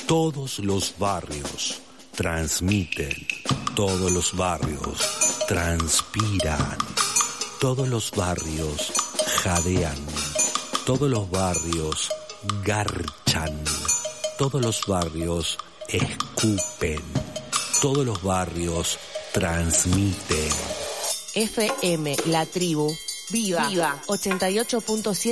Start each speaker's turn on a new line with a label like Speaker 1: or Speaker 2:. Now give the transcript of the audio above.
Speaker 1: Todos los barrios transmiten, todos los barrios transpiran, todos los barrios jadean, todos los barrios garchan, todos los barrios escupen, todos los barrios transmiten.
Speaker 2: FM La Tribu, viva, 88.7